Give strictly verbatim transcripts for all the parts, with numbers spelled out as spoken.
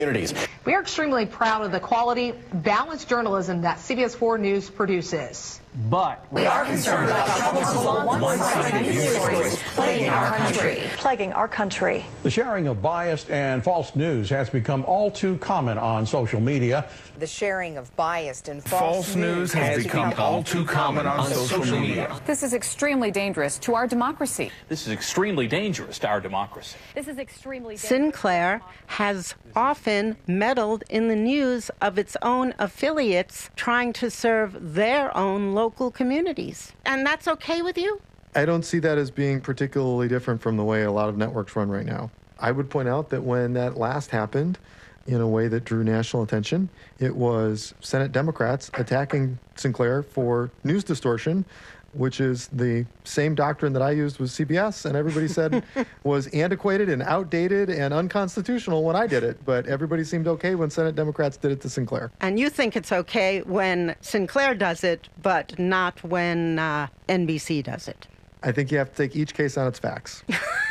communities. We are extremely proud of the quality, balanced journalism that C B S four News produces. But we are concerned about troublesome one-sided news stories plaguing our country. Plaguing our country. The sharing of biased and false news has become all too common on social media. The sharing of biased and false, false news has, has become, become all too common on, on social, social media. media. This is extremely dangerous to our democracy. This is extremely dangerous to our democracy. This is extremely dangerous. Sinclair has often meddled in the news of its own affiliates trying to serve their own local communities. And that's okay with you? I don't see that as being particularly different from the way a lot of networks run right now. I would point out that when that last happened, in a way that drew national attention, it was Senate Democrats attacking Sinclair for news distortion, which is the same doctrine that I used with C B S, and everybody said was antiquated and outdated and unconstitutional when I did it. But everybody seemed okay when Senate Democrats did it to Sinclair. And you think it's okay when Sinclair does it, but not when uh, N B C does it? I think you have to take each case on its facts.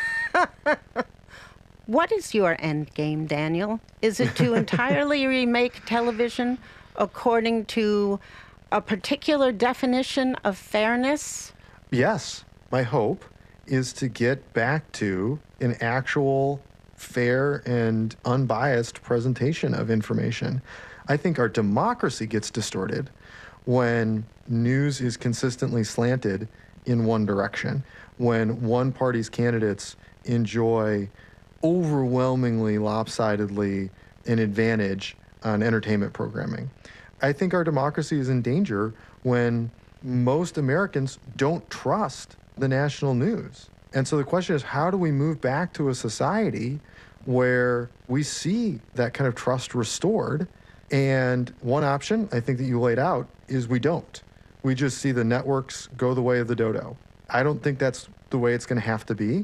What is your end game, Daniel? Is it to entirely remake television according to a particular definition of fairness? Yes. My hope is to get back to an actual fair and unbiased presentation of information. I think our democracy gets distorted when news is consistently slanted in one direction, when one party's candidates enjoy overwhelmingly lopsidedly an advantage on entertainment programming. I think our democracy is in danger when most Americans don't trust the national news. And so the question is, how do we move back to a society where we see that kind of trust restored? And one option, I think that you laid out, is we don't. We just see the networks go the way of the dodo. I don't think that's the way it's going to have to be.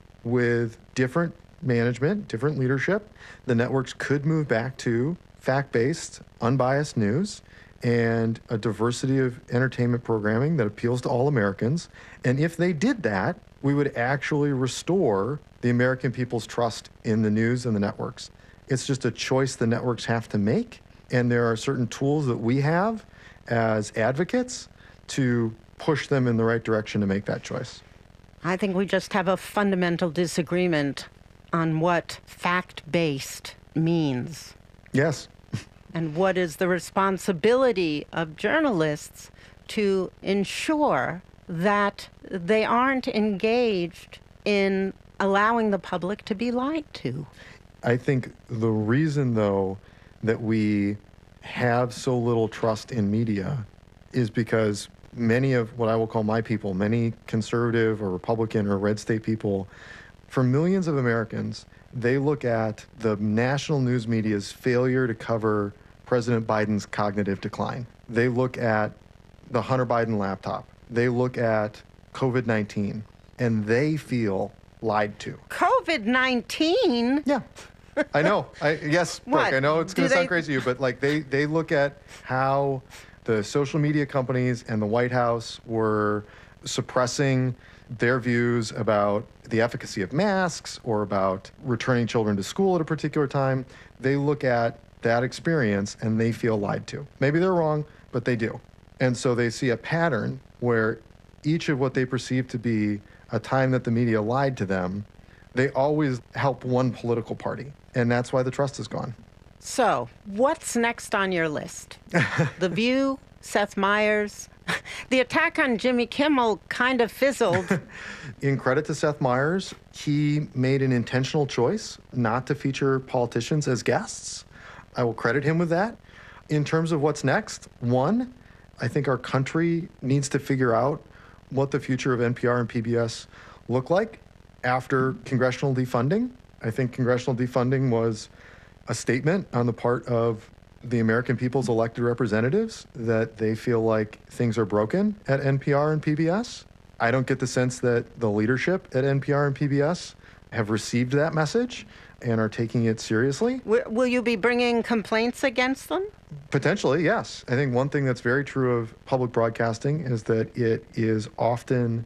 With different management, different leadership, the networks could move back to fact-based, unbiased news and a diversity of entertainment programming that appeals to all Americans. And if they did that, we would actually restore the American people's trust in the news and the networks. It's just a choice the networks have to make, and there are certain tools that we have as advocates to push them in the right direction to make that choice. I think we just have a fundamental disagreement on what fact-based means. Yes. And what is the responsibility of journalists to ensure that they aren't engaged in allowing the public to be lied to. I think the reason, though, that we have so little trust in media is because many of what I will call my people, many conservative or Republican or red state people, for millions of Americans, they look at the national news media's failure to cover President Biden's cognitive decline. They look at the Hunter Biden laptop. They look at COVID nineteen, and they feel lied to. COVID nineteen? Yeah. I know. I, yes, Brooke, I know it's going to sound they... crazy to you, but like they, they look at how the social media companies and the White House were suppressing their views about the efficacy of masks or about returning children to school at a particular time. They look at that experience and they feel lied to. Maybe they're wrong, but they do. And so they see a pattern where each of what they perceive to be a time that the media lied to them, they always help one political party. And that's why the trust is gone. So what's next on your list? The View, Seth Meyers. The attack on Jimmy Kimmel kind of fizzled. In credit to Seth Meyers, he made an intentional choice not to feature politicians as guests. I will credit him with that. In terms of what's next, one, I think our country needs to figure out what the future of N P R and P B S look like after congressional defunding. I think congressional defunding was a statement on the part of the American people's elected representatives that they feel like things are broken at N P R and P B S. I don't get the sense that the leadership at N P R and P B S have received that message and are taking it seriously. Will you be bringing complaints against them? Potentially, yes. I think one thing that's very true of public broadcasting is that it is often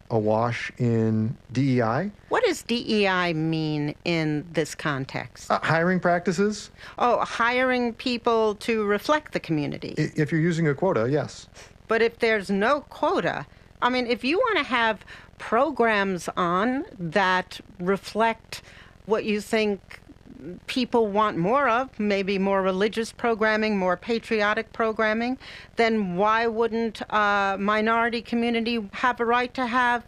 awash in D E I. What does D E I mean in this context? Uh, hiring practices. Oh, hiring people to reflect the community. I- If you're using a quota, yes. But if there's no quota, I mean, if you want to have programs on that reflect what you think people want more of, maybe more religious programming, more patriotic programming, then why wouldn't a minority community have a right to have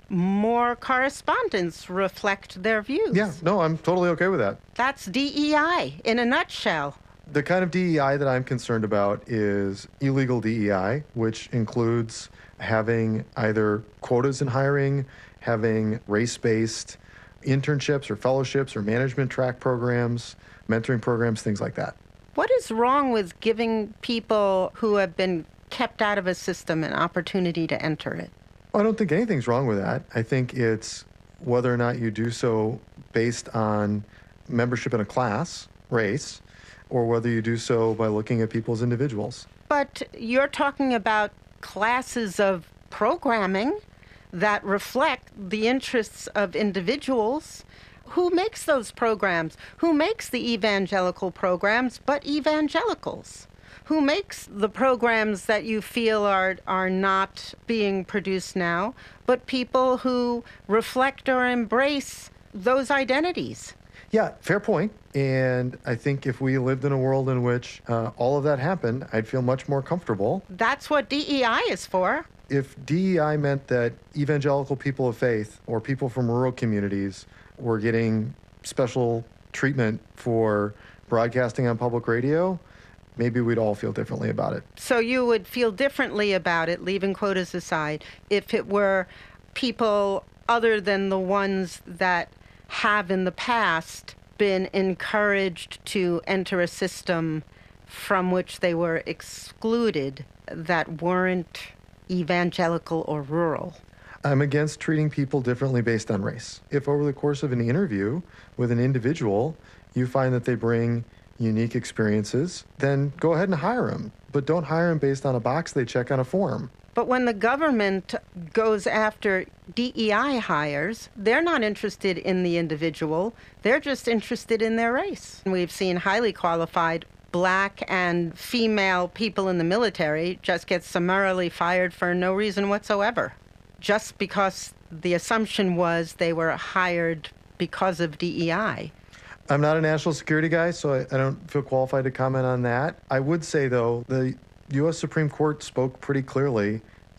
more correspondence reflect their views? Yeah, no, I'm totally okay with that. That's D E I in a nutshell. The kind of D E I that I'm concerned about is illegal D E I, which includes having either quotas in hiring, having race-based internships or fellowships or management track programs, mentoring programs, things like that. What is wrong with giving people who have been kept out of a system an opportunity to enter it? I don't think anything's wrong with that. I think it's whether or not you do so based on membership in a class, race, or whether you do so by looking at people as individuals. But you're talking about classes of programming that reflect the interests of individuals. Who makes those programs? Who makes the evangelical programs but evangelicals? Who makes the programs that you feel are, are not being produced now, but people who reflect or embrace those identities? Yeah, fair point. And I think if we lived in a world in which uh, all of that happened, I'd feel much more comfortable. That's what D E I is for. If D E I meant that evangelical people of faith or people from rural communities were getting special treatment for broadcasting on public radio, maybe we'd all feel differently about it. So you would feel differently about it, leaving quotas aside, if it were people other than the ones that have in the past been encouraged to enter a system from which they were excluded that weren't evangelical or rural. I'm against treating people differently based on race. If over the course of an interview with an individual, you find that they bring unique experiences, then go ahead and hire them. But don't hire them based on a box they check on a form. But when the government goes after D E I hires, they're not interested in the individual. They're just interested in their race. We've seen highly qualified black and female people in the military just get summarily fired for no reason whatsoever, just because the assumption was they were hired because of D E I. I'm not a national security guy, so I, I don't feel qualified to comment on that. I would say, though, the U S Supreme Court spoke pretty clearly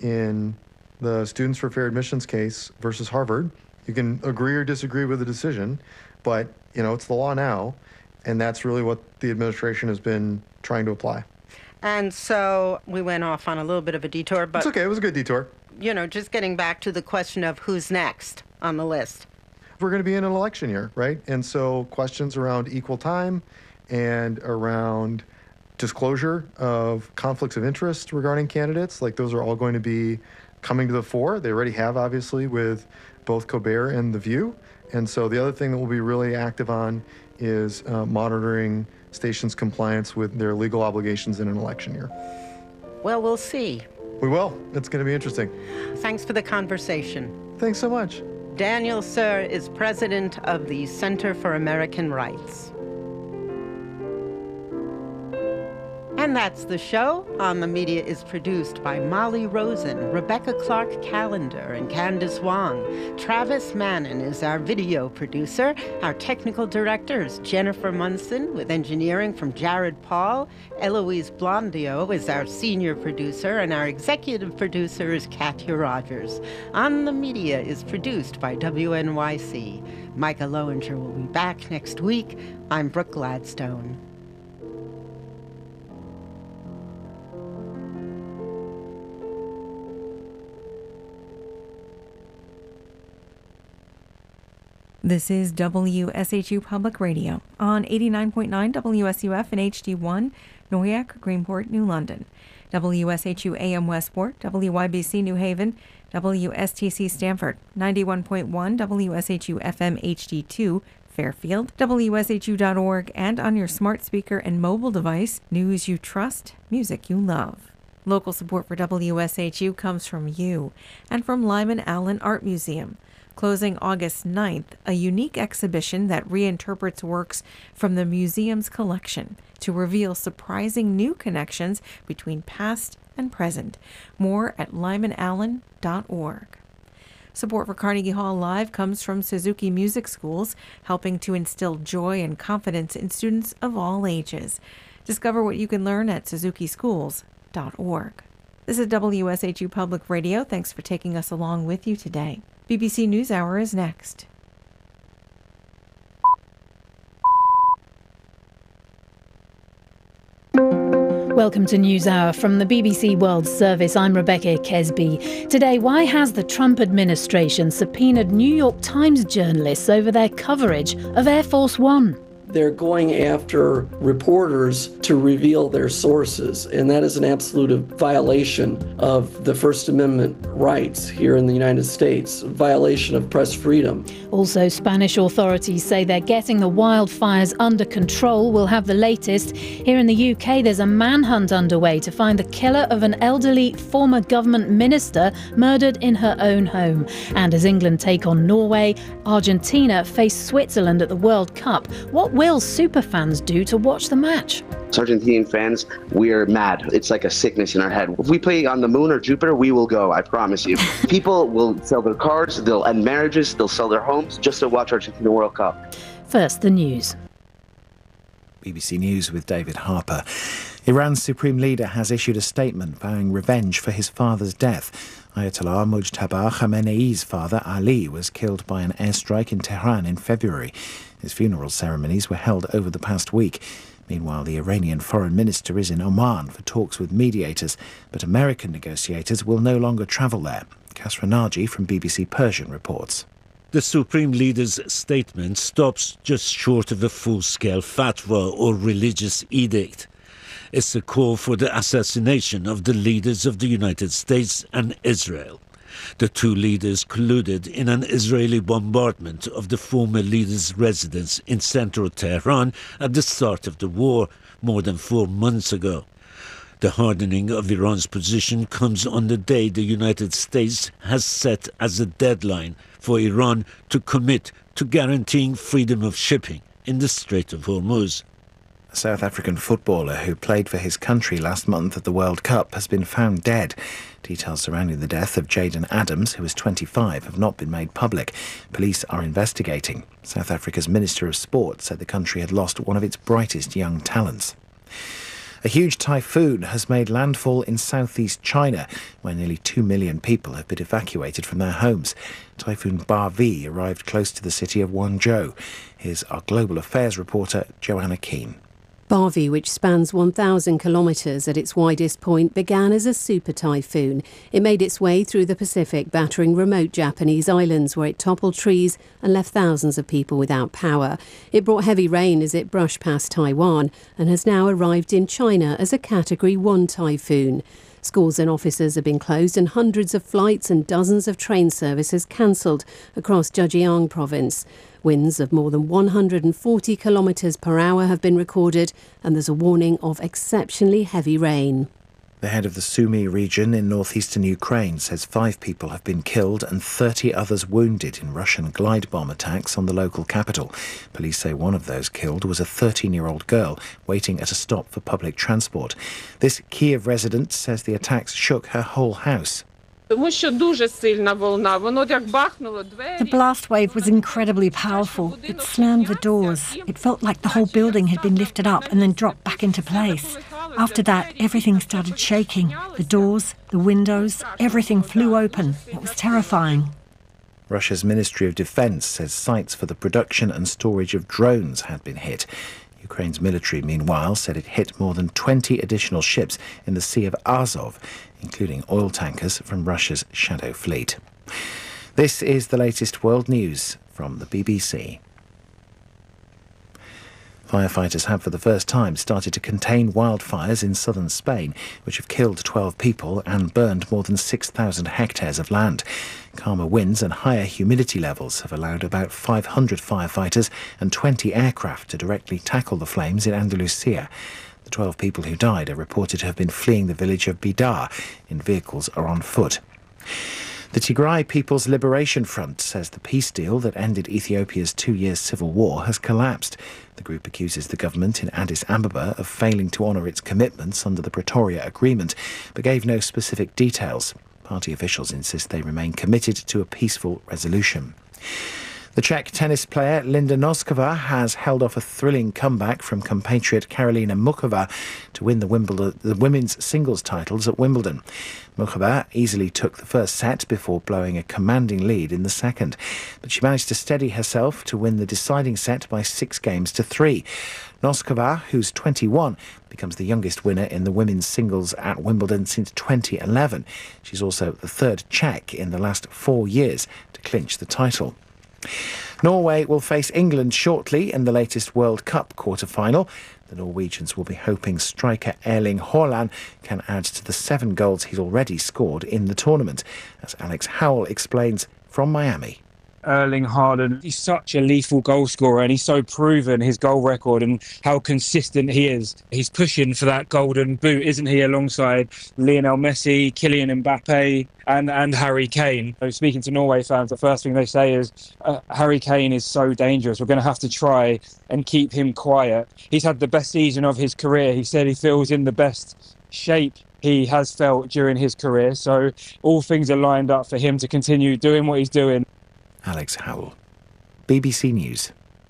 in the Students for Fair Admissions case versus Harvard. You can agree or disagree with the decision, but, you know, it's the law now. And that's really what the administration has been trying to apply. And so we went off on a little bit of a detour, but... It's okay. It was a good detour. You know, just getting back to the question of who's next on the list. We're going to be in an election year, right? And so questions around equal time and around disclosure of conflicts of interest regarding candidates, like those are all going to be coming to the fore. They already have, obviously, with both Colbert and The View. And so the other thing that we'll be really active on is uh, monitoring stations' compliance with their legal obligations in an election year. Well, we'll see. We will. It's going to be interesting. Thanks for the conversation. Thanks so much. Daniel Suhr is president of the Center for American Rights. And that's the show. On the Media is produced by Molly Rosen, Rebecca Clark Callender, and Candace Wong. Travis Mannon is our video producer. Our technical director is Jennifer Munson, with engineering from Jared Paul. Eloise Blondio is our senior producer, and our executive producer is Katya Rogers. On the Media is produced by W N Y C. Micah Lowinger will be back next week. I'm Brooke Gladstone. This is W S H U Public Radio on eighty-nine point nine W S U F and H D one, Noyak, Greenport, New London. W S H U A M Westport, W Y B C New Haven, W S T C Stamford, ninety-one point one W S H U F M H D two, Fairfield, W S H U dot org, and on your smart speaker and mobile device, news you trust, music you love. Local support for W S H U comes from you and from Lyman Allen Art Museum. Closing August ninth, a unique exhibition that reinterprets works from the museum's collection to reveal surprising new connections between past and present. More at lyman allen dot org. Support for Carnegie Hall Live comes from Suzuki Music Schools, helping to instill joy and confidence in students of all ages. Discover what you can learn at suzuki schools dot org. This is W S H U Public Radio. Thanks for taking us along with you today. B B C NewsHour is next. Welcome to NewsHour from the B B C World Service. I'm Rebecca Kesby. Today, why has the Trump administration subpoenaed New York Times journalists over their coverage of Air Force One? They're going after reporters to reveal their sources, and that is an absolute violation of the First Amendment rights here in the United States, violation of press freedom. Also, Spanish authorities say they're getting the wildfires under control. We'll have the latest. Here in the U K, there's a manhunt underway to find the killer of an elderly former government minister murdered in her own home. And as England take on Norway, Argentina face Switzerland at the World Cup. What will superfans do to watch the match? As Argentinian fans, we're mad. It's like a sickness in our head. If we play on the moon or Jupiter, we will go, I promise you. People will sell their cars, they'll end marriages, they'll sell their homes just to watch Argentina World Cup. First, the news. B B C News with David Harper. Iran's supreme leader has issued a statement vowing revenge for his father's death. Ayatollah Mujtaba Khamenei's father, Ali, was killed by an airstrike in Tehran in February. His funeral ceremonies were held over the past week. Meanwhile, the Iranian foreign minister is in Oman for talks with mediators, but American negotiators will no longer travel there. Kasra Naji from B B C Persian reports. The Supreme Leader's statement stops just short of a full-scale fatwa or religious edict. It's a call for the assassination of the leaders of the United States and Israel. The two leaders colluded in an Israeli bombardment of the former leader's residence in central Tehran at the start of the war, more than four months ago. The hardening of Iran's position comes on the day the United States has set as a deadline for Iran to commit to guaranteeing freedom of shipping in the Strait of Hormuz. A South African footballer who played for his country last month at the World Cup has been found dead. Details surrounding the death of Jaden Adams, who was twenty-five, have not been made public. Police are investigating. South Africa's Minister of Sport said the country had lost one of its brightest young talents. A huge typhoon has made landfall in southeast China, where nearly two million people have been evacuated from their homes. Typhoon Bavi arrived close to the city of Guangzhou. Here's our global affairs reporter, Joanna Keane. Bavi, which spans one thousand kilometres at its widest point, began as a super typhoon. It made its way through the Pacific, battering remote Japanese islands where it toppled trees and left thousands of people without power. It brought heavy rain as it brushed past Taiwan and has now arrived in China as a Category one typhoon. Schools and offices have been closed and hundreds of flights and dozens of train services cancelled across Zhejiang province. Winds of more than one hundred forty kilometres per hour have been recorded, and there's a warning of exceptionally heavy rain. The head of the Sumy region in northeastern Ukraine says five people have been killed and thirty others wounded in Russian glide bomb attacks on the local capital. Police say one of those killed was a thirteen-year-old girl waiting at a stop for public transport. This Kiev resident says the attacks shook her whole house. The blast wave was incredibly powerful. It slammed the doors. It felt like the whole building had been lifted up and then dropped back into place. After that, everything started shaking. The doors, the windows, everything flew open. It was terrifying. Russia's Ministry of Defense says sites for the production and storage of drones had been hit. Ukraine's military, meanwhile, said it hit more than twenty additional ships in the Sea of Azov, including oil tankers from Russia's Shadow Fleet. This is the latest world news from the B B C. Firefighters have for the first time started to contain wildfires in southern Spain, which have killed twelve people and burned more than six thousand hectares of land. Calmer winds and higher humidity levels have allowed about five hundred firefighters and twenty aircraft to directly tackle the flames in Andalusia. The twelve people who died are reported to have been fleeing the village of Bidar in vehicles or on foot. The Tigray People's Liberation Front says the peace deal that ended Ethiopia's two-year civil war has collapsed. The group accuses the government in Addis Ababa of failing to honour its commitments under the Pretoria Agreement, but gave no specific details. Party officials insist they remain committed to a peaceful resolution. The Czech tennis player Linda Noskova has held off a thrilling comeback from compatriot Karolina Muchova to win the, Wimbledon, the women's singles titles at Wimbledon. Muchova easily took the first set before blowing a commanding lead in the second, but she managed to steady herself to win the deciding set by six games to three. Noskova, who's twenty-one, becomes the youngest winner in the women's singles at Wimbledon since twenty eleven. She's also the third Czech in the last four years to clinch the title. Norway will face England shortly in the latest World Cup quarter-final. The Norwegians will be hoping striker Erling Haaland can add to the seven goals he's already scored in the tournament, as Alex Howell explains from Miami. Erling Haaland, he's such a lethal goal scorer and he's so proven his goal record and how consistent he is. He's pushing for that golden boot, isn't he, alongside Lionel Messi, Kylian Mbappe and, and Harry Kane. So speaking to Norway fans, the first thing they say is uh, Harry Kane is so dangerous. We're going to have to try and keep him quiet. He's had the best season of his career. He said he feels in the best shape he has felt during his career. So all things are lined up for him to continue doing what he's doing. Alex Howell, B B C News.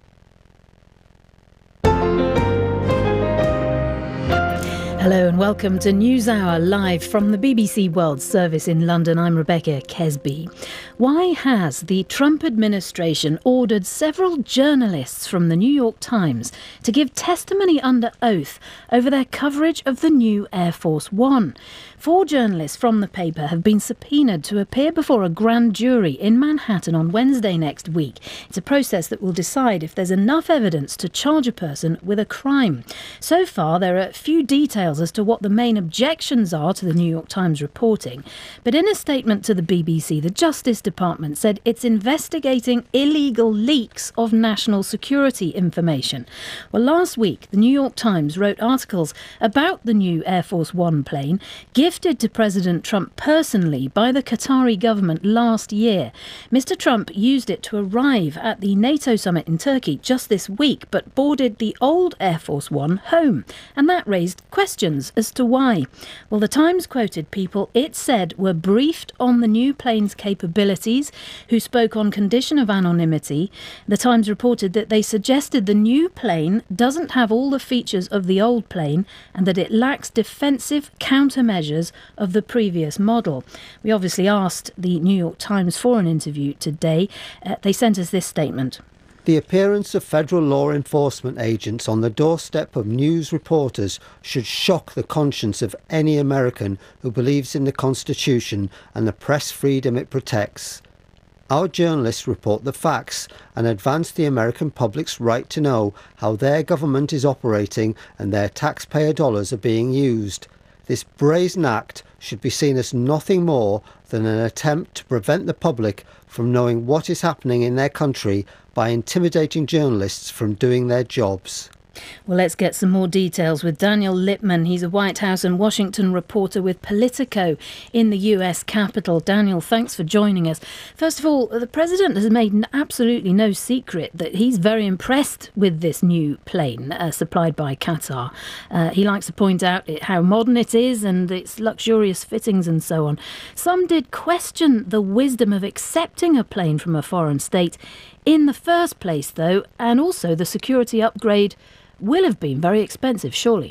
Hello and welcome to NewsHour live from the B B C World Service in London. I'm Rebecca Kesby. Why has the Trump administration ordered several journalists from the New York Times to give testimony under oath over their coverage of the new Air Force One? Four journalists from the paper have been subpoenaed to appear before a grand jury in Manhattan on Wednesday next week. It's a process that will decide if there's enough evidence to charge a person with a crime. So far, there are few details as to what the main objections are to the New York Times reporting. But in a statement to the B B C, the Justice Department said it's investigating illegal leaks of national security information. Well, last week, the New York Times wrote articles about the new Air Force One plane, gifted to President Trump personally by the Qatari government last year. Mister Trump used it to arrive at the NATO summit in Turkey just this week, but boarded the old Air Force One home. And that raised questions as to why. Well, the Times quoted people it said were briefed on the new plane's capabilities, who spoke on condition of anonymity. The Times reported that they suggested the new plane doesn't have all the features of the old plane and that it lacks defensive countermeasures of the previous model. We obviously asked the New York Times for an interview today. Uh, they sent us this statement. The appearance of federal law enforcement agents on the doorstep of news reporters should shock the conscience of any American who believes in the Constitution and the press freedom it protects. Our journalists report the facts and advance the American public's right to know how their government is operating and their taxpayer dollars are being used. This brazen act should be seen as nothing more than an attempt to prevent the public from knowing what is happening in their country by intimidating journalists from doing their jobs. Well, let's get some more details with Daniel Lippman. He's a White House and Washington reporter with Politico in the U S Capitol. Daniel, thanks for joining us. First of all, the president has made absolutely no secret that he's very impressed with this new plane uh, supplied by Qatar. Uh, he likes to point out it, how modern it is and its luxurious fittings and so on. Some did question the wisdom of accepting a plane from a foreign state in the first place, though, and also the security upgrade will have been very expensive, surely.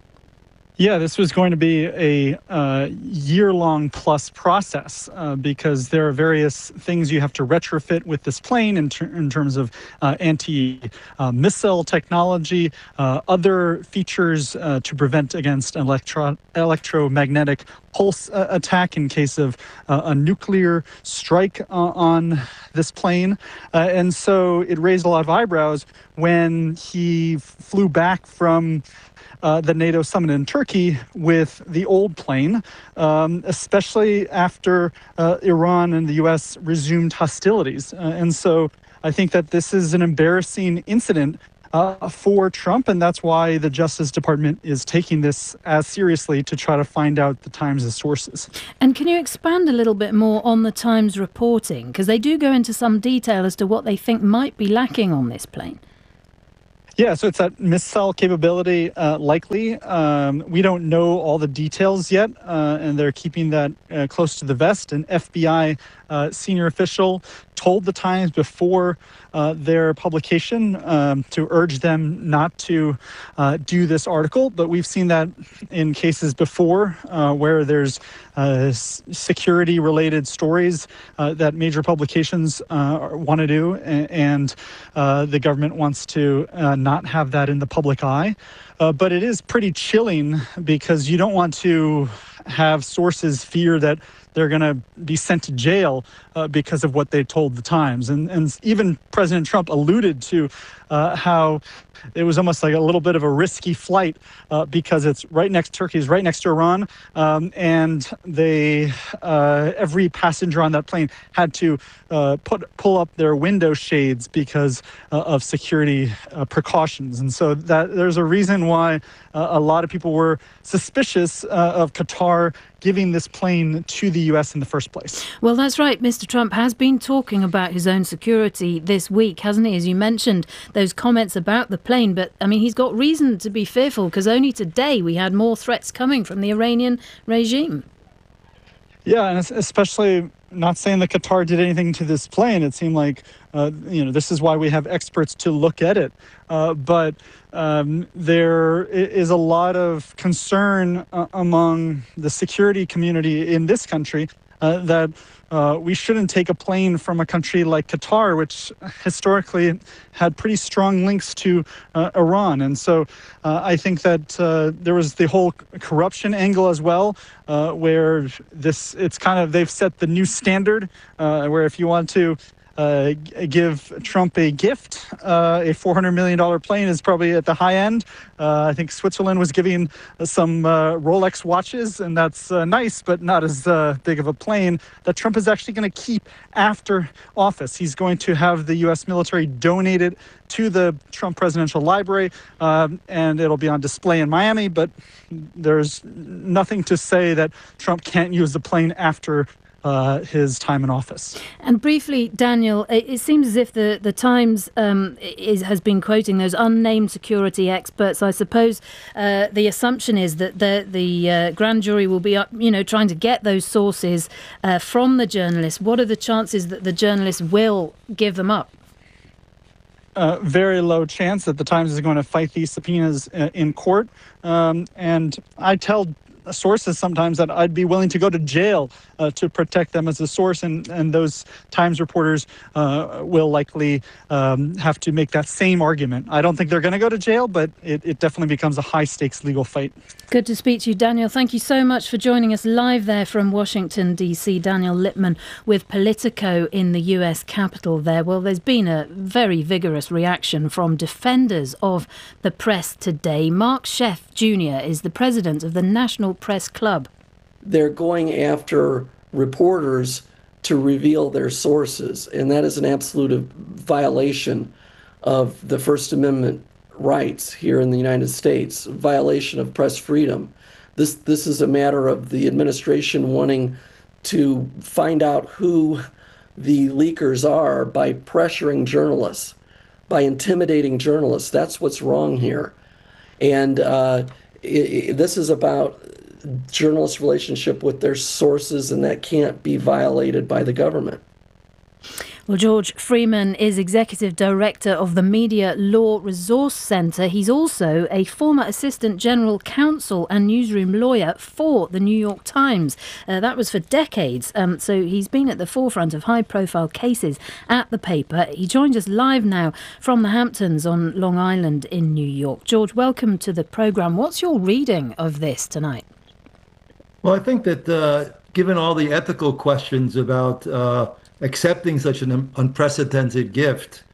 Yeah, this was going to be a uh, year-long plus process uh, because there are various things you have to retrofit with this plane in, ter- in terms of uh, anti-missile uh, technology, uh, other features uh, to prevent against electro- electromagnetic pulse uh, attack in case of uh, a nuclear strike uh, on this plane. Uh, and so it raised a lot of eyebrows when he f- flew back from Uh, the NATO summit in Turkey with the old plane, um, especially after uh, Iran and the U S resumed hostilities. Uh, and so I think that this is an embarrassing incident uh, for Trump, and that's why the Justice Department is taking this as seriously to try to find out the Times' sources. And can you expand a little bit more on the Times reporting? Because they do go into some detail as to what they think might be lacking on this plane. Yeah, so it's that missile capability, uh, likely. Um, we don't know all the details yet, uh, and they're keeping that uh, close to the vest. An F B I uh, senior official told the Times before uh, their publication um, to urge them not to uh, do this article. But we've seen that in cases before uh, where there's uh, security-related stories uh, that major publications uh, want to do, and, and uh, the government wants to uh, not have that in the public eye. Uh, but it is pretty chilling because you don't want to have sources fear that they're going to be sent to jail uh, because of what they told the Times. And, and even President Trump alluded to uh, how it was almost like a little bit of a risky flight uh, because it's right next, Turkey is right next to Iran. Um, and they, uh, every passenger on that plane had to uh, put pull up their window shades because uh, of security uh, precautions. And so that there's a reason why uh, a lot of people were suspicious uh, of Qatar giving this plane to the U S in the first place. Well, that's right. Mister Trump has been talking about his own security this week, hasn't he? As you mentioned, those comments about the plane. But, I mean, he's got reason to be fearful because only today we had more threats coming from the Iranian regime. Yeah, and especially not saying that Qatar did anything to this plane. It seemed like, uh, you know, this is why we have experts to look at it. Uh, but um, there is a lot of concern uh, among the security community in this country uh, that uh, we shouldn't take a plane from a country like Qatar, which historically had pretty strong links to uh, Iran. And so uh, I think that uh, there was the whole corruption angle as well, uh, where this it's kind of they've set the new standard uh, where if you want to Uh, give Trump a gift, uh, a four hundred million dollars plane is probably at the high end. Uh, I think Switzerland was giving some uh, Rolex watches, and that's uh, nice, but not as uh, big of a plane that Trump is actually going to keep after office. He's going to have the U S military donate it to the Trump Presidential Library, um, and it'll be on display in Miami, but there's nothing to say that Trump can't use the plane after Uh, his time in office. And briefly, Daniel, it, it seems as if the, the Times um, is, has been quoting those unnamed security experts. I suppose uh, the assumption is that the, the uh, grand jury will be up, you know, trying to get those sources uh, from the journalists. What are the chances that the journalists will give them up? Uh, very low chance that the Times is going to fight these subpoenas uh, in court. Um, and I tell sources sometimes that I'd be willing to go to jail uh, to protect them as a source, and, and those Times reporters uh, will likely um, have to make that same argument. I don't think they're going to go to jail, but it, it definitely becomes a high-stakes legal fight. Good to speak to you, Daniel. Thank you so much for joining us live there from Washington, D C. Daniel Lippman with Politico in the U S Capitol there. Well, there's been a very vigorous reaction from defenders of the press today. Mark Sheff Junior is the president of the National Press Club. They're going after reporters to reveal their sources, and that is an absolute violation of the First Amendment rights here in the United States, violation of press freedom. This this is a matter of the administration wanting to find out who the leakers are by pressuring journalists, by intimidating journalists. That's what's wrong here. And uh, it, it, this is about journalists' relationship with their sources, and that can't be violated by the government. Well, George Freeman is Executive Director of the Media Law Resource Centre. He's also a former Assistant General Counsel and newsroom lawyer for the New York Times. Uh, that was for decades. Um, so he's been at the forefront of high-profile cases at the paper. He joins us live now from the Hamptons on Long Island in New York. George, welcome to the programme. What's your reading of this tonight? Well, I think that uh, given all the ethical questions about uh, accepting such an unprecedented gift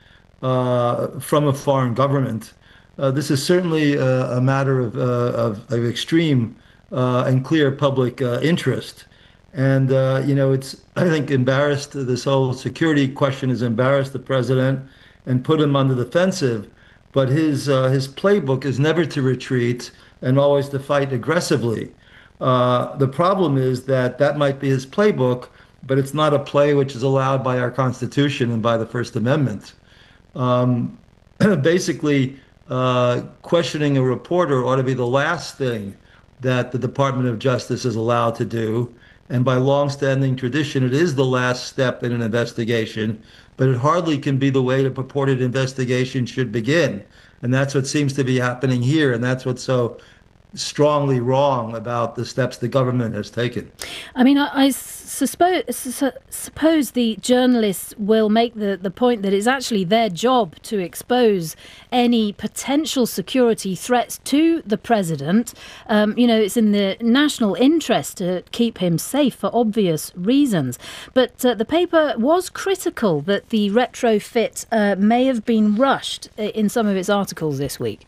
uh, from a foreign government, uh, this is certainly a, a matter of, uh, of, of extreme uh, and clear public uh, interest. And, uh, you know, it's, I think, embarrassed, this whole security question has embarrassed the president and put him on the defensive. but his uh, his playbook is never to retreat and always to fight aggressively. Uh, the problem is that that might be his playbook, but it's not a play which is allowed by our Constitution and by the First Amendment. Um, basically, uh, questioning a reporter ought to be the last thing that the Department of Justice is allowed to do. And by longstanding tradition, it is the last step in an investigation, but it hardly can be the way the purported investigation should begin. And that's what seems to be happening here, and that's what's so strongly wrong about the steps the government has taken. I mean, I, I suppose, su- suppose the journalists will make the, the point that it's actually their job to expose any potential security threats to the president. Um, you know, it's in the national interest to keep him safe for obvious reasons. But uh, the paper was critical that the retrofit uh, may have been rushed in some of its articles this week.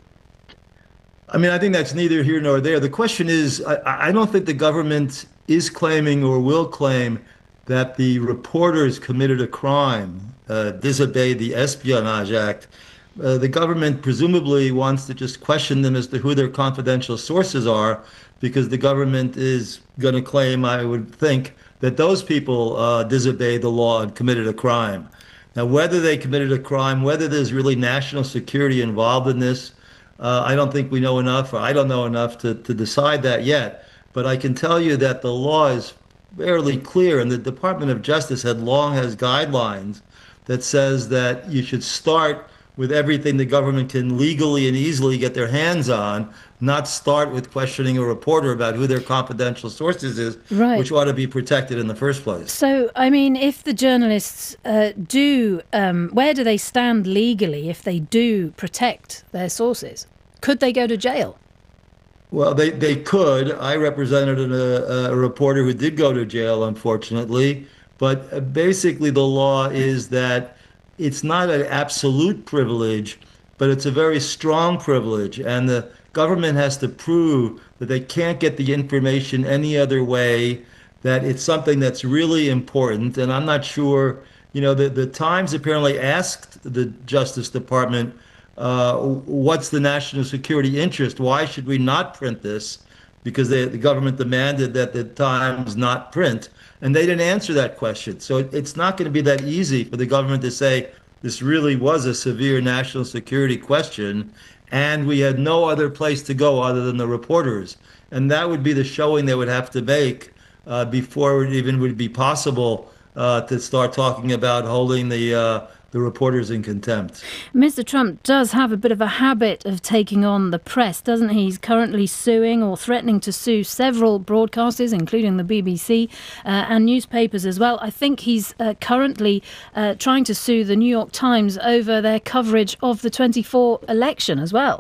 I mean, I think that's neither here nor there. The question is, I, I don't think the government is claiming or will claim that the reporters committed a crime, uh, disobeyed the Espionage Act. Uh, the government presumably wants to just question them as to who their confidential sources are, because the government is going to claim, I would think, that those people uh, disobeyed the law and committed a crime. Now, whether they committed a crime, whether there's really national security involved in this, Uh, I don't think we know enough, or I don't know enough to, to decide that yet. But I can tell you that the law is fairly clear, and the Department of Justice had long has guidelines that says that you should start with everything the government can legally and easily get their hands on, not start with questioning a reporter about who their confidential sources is, right, which ought to be protected in the first place. So, I mean, if the journalists uh, do, um, where do they stand legally if they do protect their sources? Could they go to jail? Well, they, they could. I represented a, a reporter who did go to jail, unfortunately. But basically, the law is that it's not an absolute privilege, but it's a very strong privilege. And the government has to prove that they can't get the information any other way, that it's something that's really important. And I'm not sure, you know, the, the Times apparently asked the Justice Department, uh, what's the national security interest? Why should we not print this? Because they, the government demanded that the Times not print. And they didn't answer that question. So it, it's not going to be that easy for the government to say this really was a severe national security question, and we had no other place to go other than the reporters. And that would be the showing they would have to make uh, before it even would be possible uh, to start talking about holding the uh, the reporters in contempt. Mister Trump does have a bit of a habit of taking on the press, doesn't he? He's currently suing or threatening to sue several broadcasters, including the B B C uh, and newspapers as well. I think he's uh, currently uh, trying to sue the New York Times over their coverage of the twenty-four election as well.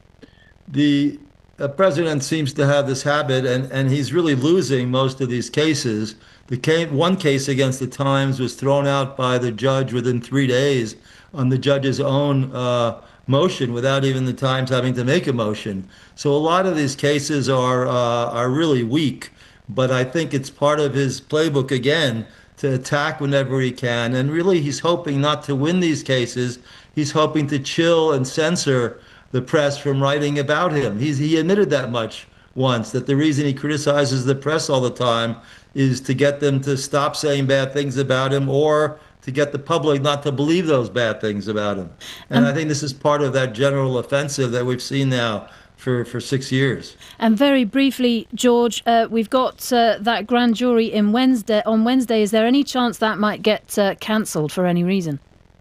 The uh, president seems to have this habit, and, and he's really losing most of these cases. The case, one case against the Times was thrown out by the judge within three days on the judge's own uh, motion, without even the Times having to make a motion. So a lot of these cases are uh, are really weak, but I think it's part of his playbook again to attack whenever he can. And really, he's hoping not to win these cases. He's hoping to chill and censor the press from writing about him. He's, he admitted that much once, that the reason he criticizes the press all the time is to get them to stop saying bad things about him, or to get the public not to believe those bad things about him. And um, I think this is part of that general offensive that we've seen now for, for six years. And very briefly, George, uh, we've got uh, that grand jury in Wednesday, on Wednesday. Is there any chance that might get uh, cancelled for any reason?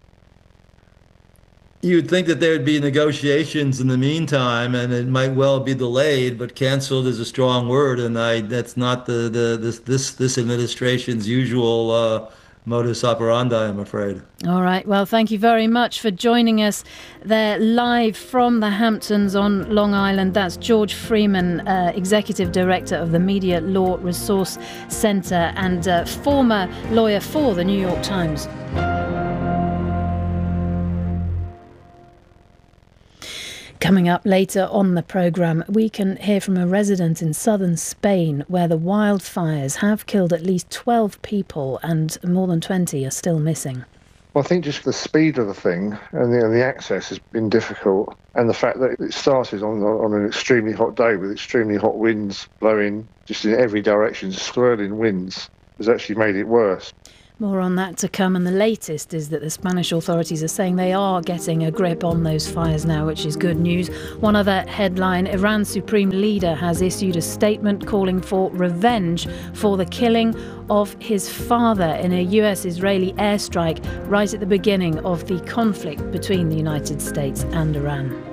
You would think that there would be negotiations in the meantime, and it might well be delayed, but canceled is a strong word, and I, that's not the, the this this this administration's usual uh, modus operandi, I'm afraid. All right. Well, thank you very much for joining us there live from the Hamptons on Long Island. That's George Freeman, uh, Executive Director of the Media Law Resource Centre and uh, former lawyer for the New York Times. Coming up later on the programme, we can hear from a resident in southern Spain where the wildfires have killed at least twelve people and more than twenty are still missing. Well, I think just the speed of the thing and the, and the access has been difficult, and the fact that it started on on an extremely hot day with extremely hot winds blowing just in every direction, swirling winds, has actually made it worse. More on that to come, and the latest is that the Spanish authorities are saying they are getting a grip on those fires now, which is good news. One other headline, Iran's supreme leader has issued a statement calling for revenge for the killing of his father in a U S-Israeli airstrike right at the beginning of the conflict between the United States and Iran.